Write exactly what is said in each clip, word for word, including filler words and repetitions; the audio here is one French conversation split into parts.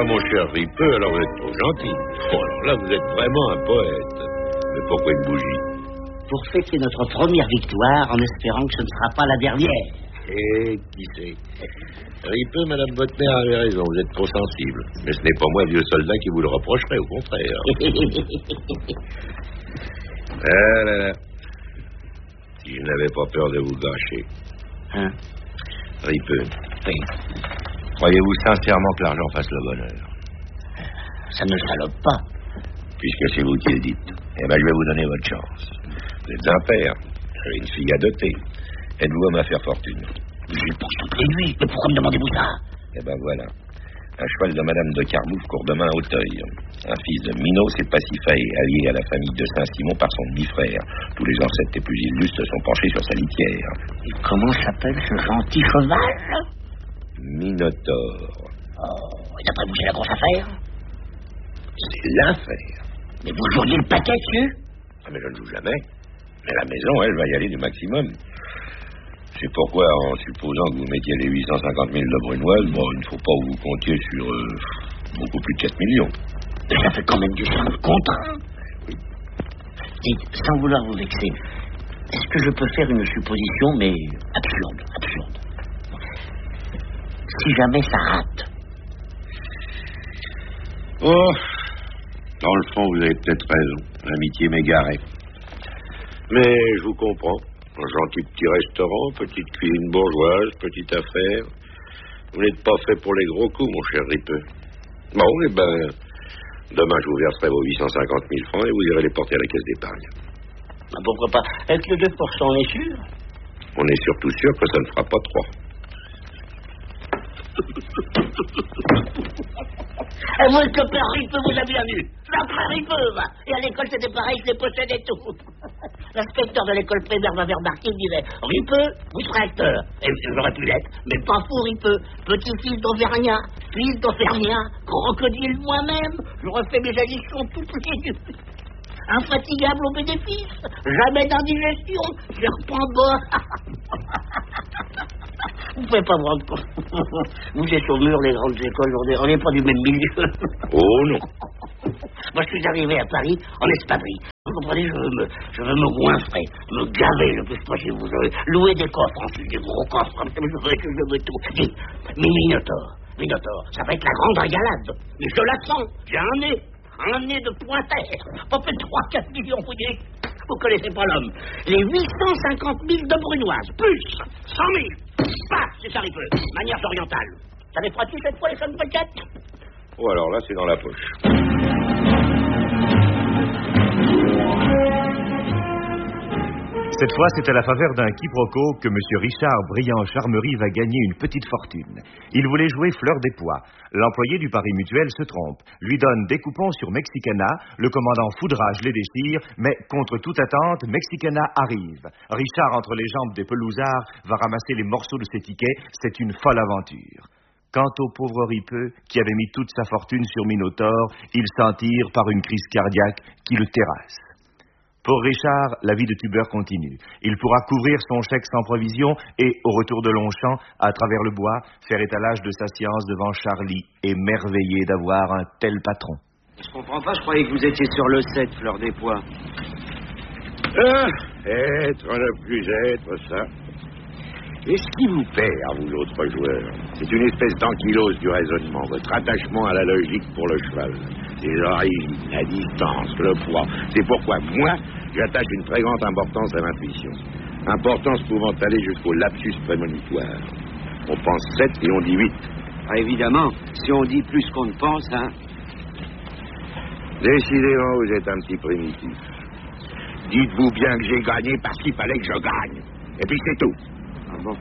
mon cher Ripeux, alors vous êtes trop gentil. Bon, alors là, vous êtes vraiment un poète. Mais pourquoi une bougie? Pour fêter notre première victoire, en espérant que ce ne sera pas la dernière. Eh, qui sait? Ripeux, Madame Botner avait raison, vous êtes trop sensible. Mais ce n'est pas moi, vieux soldat, qui vous le reprocherai, au contraire. Ah là là. Si je n'avais pas peur de vous gâcher. Hein? Ripeux. Oui. Croyez-vous sincèrement que l'argent fasse le bonheur? Ça ne salope pas. Puisque c'est vous qui le dites, eh ben, je vais vous donner votre chance. Vous êtes un père. Vous avez une fille à doter. Êtes-vous homme à faire fortune? Je pense toutes les nuits. Mais pourquoi me demandez-vous ça? Eh ben voilà. Un cheval de Madame de Carmouf court demain à Auteuil. Un fils de Minos et Pasiphae, allié à la famille de Saint-Simon par son demi-frère. Tous les ancêtres les plus illustres se sont penchés sur sa litière. Et comment s'appelle ce gentil cheval? Minotaure. Oh, et d'après vous, c'est la grosse affaire? C'est l'affaire. Mais vous joueriez le paquet dessus? Ah, mais je ne joue jamais. Mais la maison, elle, va y aller du maximum. C'est pourquoi, en supposant que vous mettiez les huit cent cinquante mille de Brunoise, bon, il ne faut pas que vous comptiez sur euh, beaucoup plus de quatre millions. Mais ça fait quand même du simple contrat. Oui. Dites, sans vouloir vous vexer, est-ce que je peux faire une supposition, mais absurde, absurde? Si jamais ça rate. Oh, dans le fond, vous avez peut-être raison. L'amitié m'égarait. Mais je vous comprends. Un gentil petit restaurant, petite cuisine bourgeoise, petite affaire. Vous n'êtes pas fait pour les gros coups, mon cher Ripeux. Bon, eh ben, demain, je vous verserai vos huit cent cinquante mille francs et vous irez les porter à la caisse d'épargne. Ah, pourquoi pas? Avec le deux pour cent, on est sûr? On est surtout sûr que ça ne fera pas trois. Et vous, le copain Ripeux, vous a bien vu. L'après Ripeux, va. Et à l'école, c'était pareil, je les possédais tout. L'inspecteur de l'école primaire m'avait remarqué, il me disait « Ripeux, vous serez acteur. » Et j'aurais pu l'être, mais pas fou, Ripeux. Petit-fils d'Auvergnat, fils d'Auvergnat, crocodile moi-même. J'aurais fait mes additions toutes les nuits. Infatigable au bénéfice, jamais d'indigestion, je reprends bas. Vous pouvez pas me rendre compte. Vous êtes au mur, les grandes écoles, on n'est pas du même milieu. Oh non. Moi, je suis arrivé à Paris en espadrille. Vous comprenez, je veux me, je veux me goinfrer, me gaver le plus possible. Vous avez loué des coffres, ensuite des gros coffres, comme ça, je veux, je veux tout. Dites, mais Minotaure, Minotaure, ça va être la grande régalade. Mais je la sens, j'ai un nez, un nez de pointaire. Pas plus de trois à quatre millions, vous direz. Vous connaissez pas l'homme. Les huit cent cinquante mille de Brunoise, plus cent mille. Paf, c'est ça, Ripeux. Manière orientale. Ça les fera-t-il cette fois, les sommes briquettes? Oh, alors là, c'est dans la poche. Cette fois, c'est à la faveur d'un quiproquo que M. Richard Briand-Charmery va gagner une petite fortune. Il voulait jouer Fleur des Pois. L'employé du Pari Mutuel se trompe, lui donne des coupons sur Mexicana, le commandant foudrage les déchire, mais contre toute attente, Mexicana arrive. Richard, entre les jambes des pelousards, va ramasser les morceaux de ses tickets. C'est une folle aventure. Quant au pauvre Ripeux, qui avait mis toute sa fortune sur Minotaure, il s'en tire par une crise cardiaque qui le terrasse. Pour Richard, la vie de tubeur continue. Il pourra couvrir son chèque sans provision et, au retour de Longchamp, à travers le bois, faire étalage de sa science devant Charlie, émerveillé d'avoir un tel patron. Je comprends pas, je croyais que vous étiez sur le sept, Fleur des Pois. Ah, être, ne plus être, ça. Et ce qui vous perd, à vous autres joueurs, c'est une espèce d'ankylose du raisonnement, votre attachement à la logique pour le cheval. Les origines, la distance, le poids. C'est pourquoi moi, j'attache une très grande importance à l'intuition. Importance pouvant aller jusqu'au lapsus prémonitoire. On pense sept et on dit huit. Ah, évidemment, si on dit plus qu'on ne pense, hein. Décidément, vous êtes un petit primitif. Dites-vous bien que j'ai gagné parce qu'il fallait que je gagne. Et puis c'est tout. Ah bon?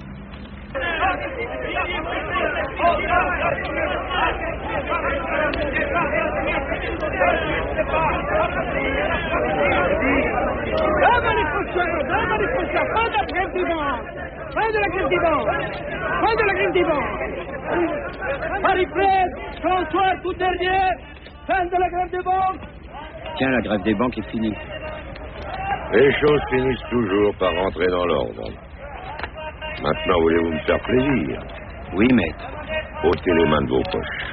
Bravo les pousseurs, bravo les pousseurs, fin de la grève du vent, fin de la grève du vent, fin de la grève du vent. Marie-Claude, François, tout derrière, fin de la grève des banques. Tiens, la grève des banques est finie. Les choses finissent toujours par rentrer dans l'ordre. Maintenant, voulez-vous me faire plaisir? Oui, maître. Ôtez les mains de vos poches.